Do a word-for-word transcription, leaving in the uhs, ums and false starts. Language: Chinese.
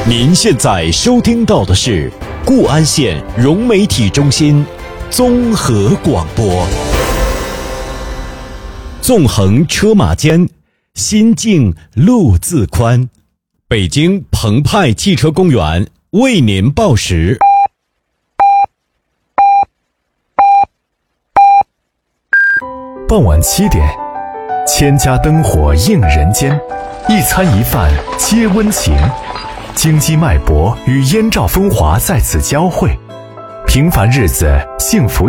您现在收听到的是固安县融媒体中心综合广播。纵横车马间，心静路自宽。北京澎湃汽车公园为您报时。 傍晚七点，千家灯火映人间，一餐一饭皆温情，京畿脉搏与燕赵风华在此交汇，平凡日子幸福